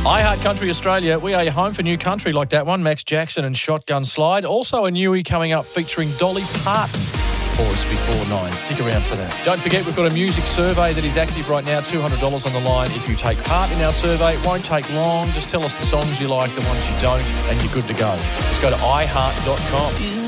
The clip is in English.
iHeart Country Australia, we are your home for new country like that one, Max Jackson and Shotgun Slide. Also a newie coming up featuring Dolly Parton for us before 9. Stick around for that. Don't forget, we've got a music survey that is active right now, $200 on the line. If you take part in our survey, it won't take long. Just tell us the songs you like, the ones you don't, and you're good to go. Just go to iHeart.com.